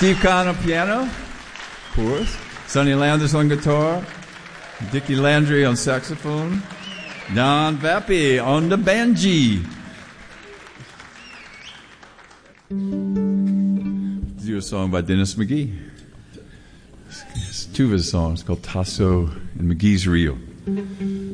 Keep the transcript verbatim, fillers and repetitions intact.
Steve Kahn on piano, of course. Sonny Landers on guitar. Dickie Landry on saxophone. Don Vappy on the banjee. Do a song by Dennis McGee. It's two of his songs called Tasso and McGee's Reel.